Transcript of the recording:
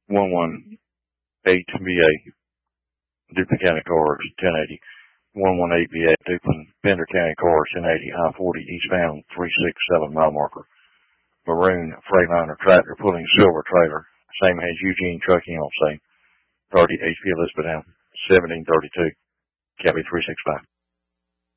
118VA, Duplin County cars 1080. 118VA, Duplin, Pender County cars 1080, I-40 eastbound 367 mile marker. Maroon Freightliner tractor pulling silver trailer. Same has Eugene Trucking on same. 30 HP Elizabethtown, 1732, Cabby 365.